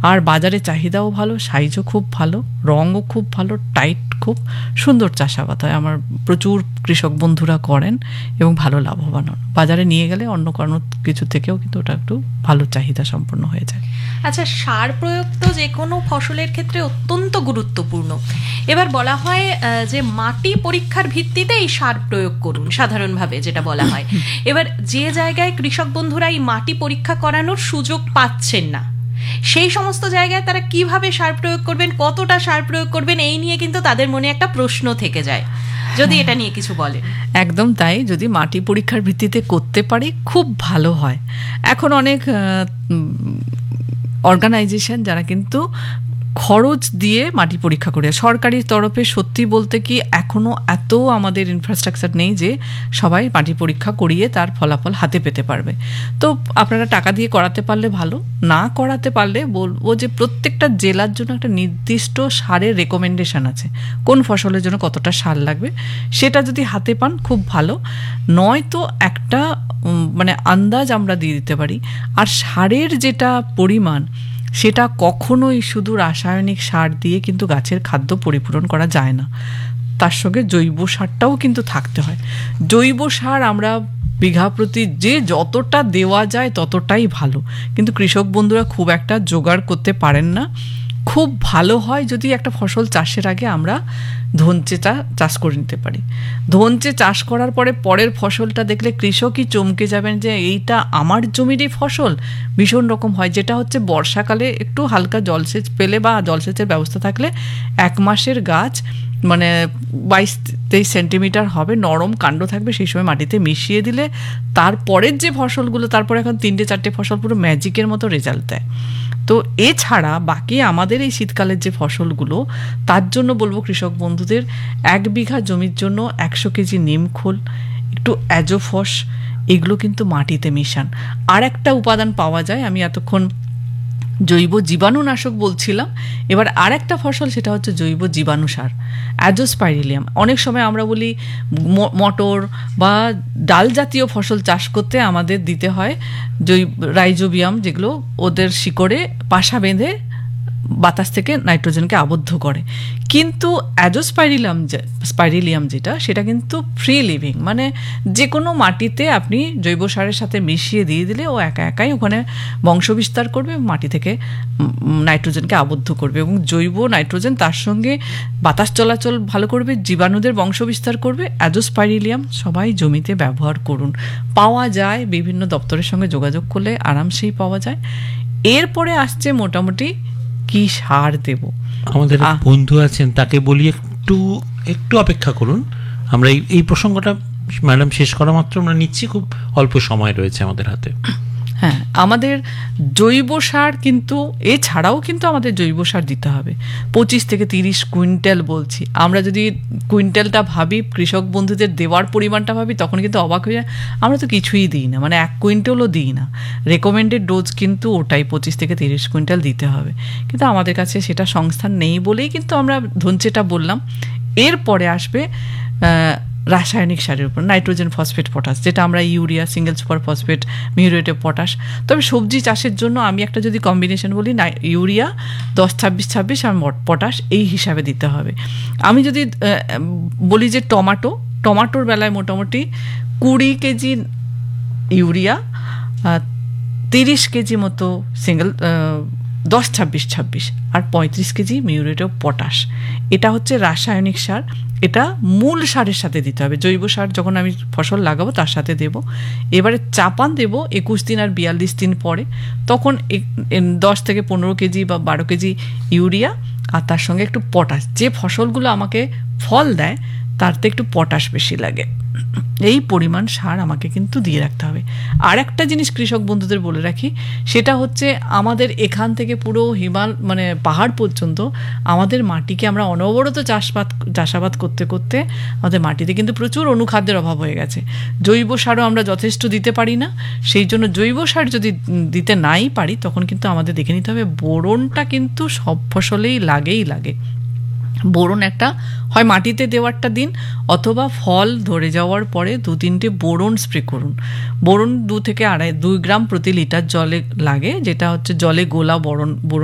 আর বাজারে চাহিদাও ভালো, সাইজও খুব ভালো, রঙও খুব ভালো, টাইট, খুব সুন্দর চাষাবাদ হয়। আমার প্রচুর কৃষক বন্ধুরা করেন এবং ভালো লাভবান হন। বাজারে নিয়ে গেলে অন্য কোনো কিছু থেকেও কিন্তু ওটা একটু ভালো চাহিদা সম্পন্ন হয়ে যায়। আচ্ছা, সার প্রয়োগ তো যে কোনো ফসলের ক্ষেত্রে অত্যন্ত গুরুত্বপূর্ণ। এবার বলা হয় যে মাটি পরীক্ষার ভিত্তিতে এই সার প্রয়োগ করুন, সাধারণভাবে যেটা বলা হয়। এবার যে জায়গায় কৃষক বন্ধুরা এই মাটি পরীক্ষা করানোর সুযোগ পাচ্ছেন না, সেই সমস্ত জায়গায় তারা কিভাবে সার প্রয়োগ করবেন, কতটা সার প্রয়োগ করবেন, এই নিয়ে কিন্তু তাদের মনে একটা প্রশ্ন থেকে যায়। যদি এটা নিয়ে কিছু বলেন। একদম তাই, যদি মাটি পরীক্ষার ভিত্তিতে করতে পারি খুব ভালো হয়। এখন অনেক অর্গানাইজেশন যারা কিন্তু খরচ দিয়ে মাটি পরীক্ষা করে, সরকারি তরফে সত্যি বলতে কি এখনও এত আমাদের ইনফ্রাস্ট্রাকচার নেই যে সবাই মাটি পরীক্ষা করিয়ে তার ফলাফল হাতে পেতে পারবে। তো আপনারা টাকা দিয়ে করাতে পারলে ভালো, না করাতে পারলে বলবো যে প্রত্যেকটা জেলার জন্য একটা নির্দিষ্ট সারের রেকমেন্ডেশন আছে, কোন ফসলের জন্য কতটা সার লাগবে, সেটা যদি হাতে পান খুব ভালো। নয়তো একটা মানে আন্দাজ আমরা দিয়ে দিতে পারি। আর সারের যেটা পরিমাণ, সেটা কখনোই শুধু রাসায়নিক সার দিয়ে কিন্তু গাছের খাদ্য পরিপূরণ করা যায় না, তার সঙ্গে জৈব সারটাও কিন্তু থাকতে হয়। জৈব সার আমরা বিঘা প্রতি যে যতটা দেওয়া যায় ততটাই ভালো, কিন্তু কৃষক বন্ধুরা খুব একটা জোগাড় করতে পারেন না। খুব ভালো হয় যদি একটা ফসল চাষের আগে আমরা ধনচেটা চাষ করে নিতে পারি। ধনচে চাষ করার পরে পরের ফসলটা দেখলে কৃষকই চমকে যাবেন যে এইটা আমার জমিরই ফসল। ভীষণ রকম হয়, যেটা হচ্ছে বর্ষাকালে একটু হালকা জলসেচ পেলে বা জলসেচের ব্যবস্থা থাকলে 1 মাসের গাছ মানে 22-23 সেন্টিমিটার হবে, নরম কাণ্ড থাকবে, সেই সময় মাটিতে মিশিয়ে দিলে তারপরের যে ফসলগুলো, তারপরে এখন 3-4টে ফসল পুরো ম্যাজিকের মতো রেজাল্ট দেয়। তো এছাড়া বাকি আমাদের এই শীতকালের যে ফসলগুলো, তার জন্য বলবো কৃষক বন্ধুদের 1 বিঘা জমির জন্য 100 কেজি নিমখোল, একটু অ্যাজোফস, এগুলো কিন্তু মাটিতে মিশান। আর একটা উপাদান পাওয়া যায়, আমি এতক্ষণ জৈব জীবাণুনাশক বলছিলাম, এবার আর একটা ফসল, সেটা হচ্ছে জৈব জীবাণু সার, অ্যাজোস্পাইরিলিয়াম। অনেক সময় আমরা বলি মটর বা ডাল জাতীয় ফসল চাষ করতে আমাদের দিতে হয় রাইজোবিয়াম, যেগুলো ওদের শিকড়ে পাশা বেঁধে বাতাস থেকে নাইট্রোজেনকে আবদ্ধ করে। কিন্তু স্পাইরিলিয়াম যেটা, সেটা কিন্তু ফ্রি লিভিং, মানে যে কোনো মাটিতে আপনি জৈব সারের সাথে মিশিয়ে দিয়ে দিলে ও একা একাই ওখানে বংশবিস্তার করবে, মাটি থেকে নাইট্রোজেনকে আবদ্ধ করবে এবং জৈব নাইট্রোজেন তার সঙ্গে বাতাস চলাচল ভালো করবে, জীবাণুদের বংশবিস্তার করবে। অ্যাজোস্পাইরিলিয়াম সবাই জমিতে ব্যবহার করুন, পাওয়া যায়, বিভিন্ন দপ্তরের সঙ্গে যোগাযোগ করলে আরামসেই পাওয়া যায়। এরপরে আসছে মোটামুটি কি সার দেব। আমাদের বন্ধু আছেন, তাকে বলি একটু অপেক্ষা করুন। আমরা এই প্রসঙ্গটা ম্যাডাম শেষ করা মাত্র আমরা নিচ্ছি, খুব অল্প সময় রয়েছে আমাদের হাতে। হ্যাঁ, আমাদের জৈব সার কিন্তু এছাড়াও কিন্তু আমাদের জৈব সার দিতে হবে 25 থেকে 30 কুইন্টাল বলছি। আমরা যদি কুইন্টালটা ভাবি, কৃষক বন্ধুদের দেওয়ার পরিমাণটা ভাবি, তখন কিন্তু অবাক হয়ে যায়। আমরা তো কিছুই দিই না, মানে 1 কুইন্টালও দিই না। রেকমেন্ডেড ডোজ কিন্তু ওটাই 25 থেকে 30 কুইন্টাল দিতে হবে, কিন্তু আমাদের কাছে সেটা সংস্থান নেই বলেই কিন্তু আমরা ধনচেটা বললাম। এরপরে আসবে রাসায়নিক সারের উপর নাইট্রোজেন, ফসফেট, পটাশ, যেটা আমরা urea, single super phosphate, muriate of potash. তবে সবজি চাষের জন্য আমি একটা যদি কম্বিনেশন বলি, ইউরিয়া 10-26-26 আর পটাশ এই হিসাবে দিতে হবে। আমি যদি বলি যে টমাটোর বেলায় মোটামুটি 20 কেজি ইউরিয়া, 30 কেজি মতো single 10-26-26 R 35 KG muriate of potash. এটা হচ্ছে রাসায়নিক সার, এটা মূল সারের সাথে দিতে হবে। জৈব সার যখন আমি ফসল লাগাবো তার সাথে দেব। এবারে চাপান দেব 21 দিন আর 42 দিন পরে, তখন 10 থেকে 15 কেজি বা 12 কেজি ইউরিয়া আর তার সঙ্গে একটু পটাশ। যে ফসলগুলো আমাকে ফল দেয় তারতে একটু পটাশ বেশি লাগে, এই পরিমাণ সার আমাকে কিন্তু দিয়ে রাখতে হবে। আর একটা জিনিস কৃষক বন্ধুদের বলে রাখি, সেটা হচ্ছে আমাদের এখান থেকে পুরো মানে পাহাড় পর্যন্ত আমাদের মাটিকে আমরা অনবরত চাষাবাদ করতে করতে আমাদের মাটিতে কিন্তু প্রচুর অনুখাদ্যের অভাব হয়ে গেছে। জৈব সারও আমরা যথেষ্ট দিতে পারি না। সেই জন্য জৈব সার যদি দিতে নাই পারি, তখন কিন্তু আমাদের দেখে নিতে হবে বোরনটা কিন্তু সব ফসলেই লাগে। বোরন একটা হয় মাটিতে দেওয়ারটা দিন, অথবা ফল ধরে যাওয়ার পরে 2-3টে বোরন স্প্রে করুন। বোরন 2 থেকে 2.5 গ্রাম প্রতি লিটার জলে লাগে, যেটা হচ্ছে জলে গোলা বোরন